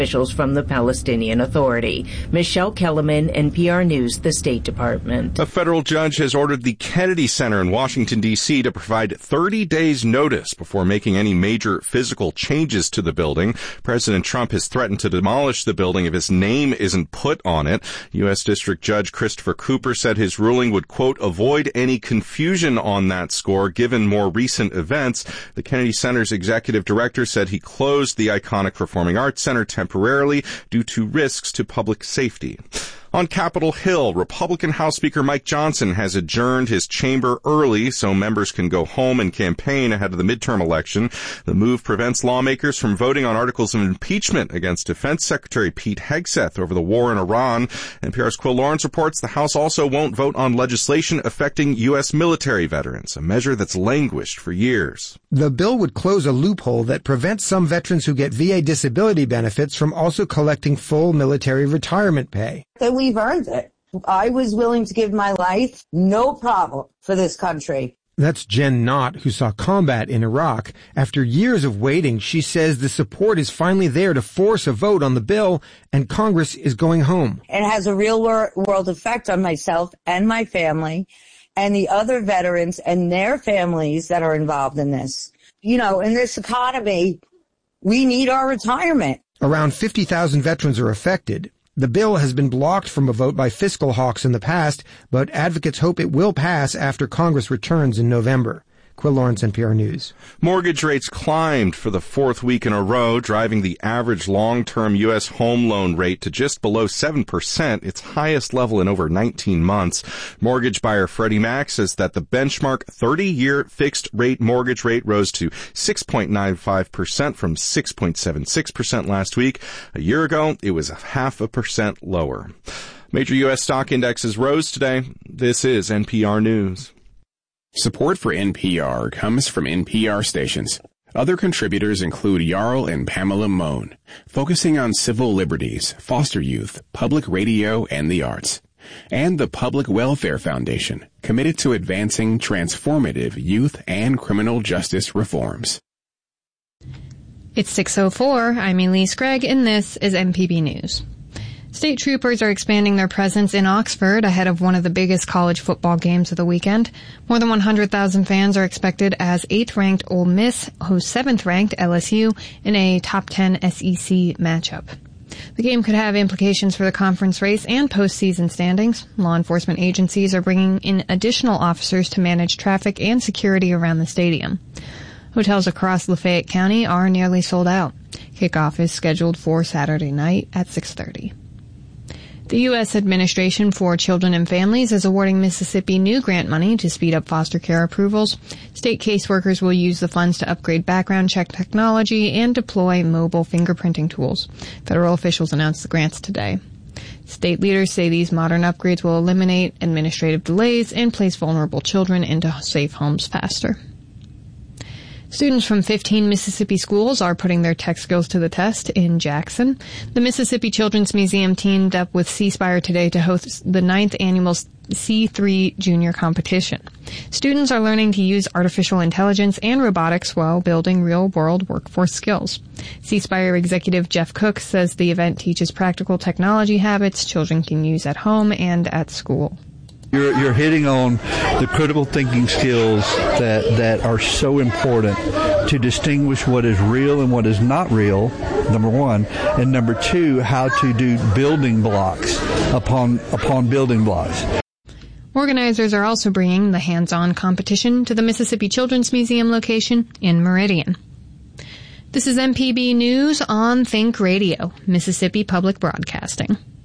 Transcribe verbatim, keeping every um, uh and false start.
officials from the Palestinian Authority. Michelle Kellerman, N P R News, the State Department. A federal judge has ordered the Kennedy Center in Washington, D C to provide thirty days notice before making any major physical changes to the building. President Trump has threatened to demolish the building if his name isn't put on it. U S District Judge Christopher Cooper said his ruling would, quote, avoid any confusion on that score given more recent events. The Kennedy Center's executive director said he closed the iconic Performing Arts Center temporarily temporarily due to risks to public safety. On Capitol Hill, Republican House Speaker Mike Johnson has adjourned his chamber early so members can go home and campaign ahead of the midterm election. The move prevents lawmakers from voting on articles of impeachment against Defense Secretary Pete Hegseth over the war in Iran. N P R's Quill Lawrence reports the House also won't vote on legislation affecting U S military veterans, a measure that's languished for years. The bill would close a loophole that prevents some veterans who get V A disability benefits from also collecting full military retirement pay. That we've earned it. I was willing to give my life, no problem, for this country. That's Jen Knott, who saw combat in Iraq. After years of waiting, she says the support is finally there to force a vote on the bill, and Congress is going home. It has a real-world effect on myself and my family and the other veterans and their families that are involved in this. You know, in this economy, we need our retirement. Around fifty thousand veterans are affected. The bill has been blocked from a vote by fiscal hawks in the past, but advocates hope it will pass after Congress returns in November. Quill Lawrence, N P R News. Mortgage rates climbed for the fourth week in a row, driving the average long-term U S home loan rate to just below seven percent, its highest level in over nineteen months. Mortgage buyer Freddie Mac says that the benchmark thirty-year fixed-rate mortgage rate rose to six point nine five percent from six point seven six percent last week. A year ago, it was a half a percent lower. Major U S stock indexes rose today. This is N P R News. Support for N P R comes from N P R stations. Other contributors include Jarl and Pamela Mohn, focusing on civil liberties, foster youth, public radio, and the arts. And the Public Welfare Foundation, committed to advancing transformative youth and criminal justice reforms. It's six oh four. I'm Elise Gregg, and this is M P B News. State troopers are expanding their presence in Oxford ahead of one of the biggest college football games of the weekend. More than one hundred thousand fans are expected as eighth-ranked Ole Miss hosts seventh-ranked L S U in a top ten S E C matchup. The game could have implications for the conference race and postseason standings. Law enforcement agencies are bringing in additional officers to manage traffic and security around the stadium. Hotels across Lafayette County are nearly sold out. Kickoff is scheduled for Saturday night at six thirty. The U S Administration for Children and Families is awarding Mississippi new grant money to speed up foster care approvals. State caseworkers will use the funds to upgrade background check technology and deploy mobile fingerprinting tools. Federal officials announced the grants today. State leaders say these modern upgrades will eliminate administrative delays and place vulnerable children into safe homes faster. Students from fifteen Mississippi schools are putting their tech skills to the test in Jackson. The Mississippi Children's Museum teamed up with C Spire today to host the ninth annual C three Junior Competition. Students are learning to use artificial intelligence and robotics while building real-world workforce skills. C Spire executive Jeff Cook says the event teaches practical technology habits children can use at home and at school. You're, you're hitting on the critical thinking skills that, that are so important to distinguish what is real and what is not real, number one, and number two, how to do building blocks upon upon building blocks. Organizers are also bringing the hands-on competition to the Mississippi Children's Museum location in Meridian. This is M P B News on Think Radio, Mississippi Public Broadcasting.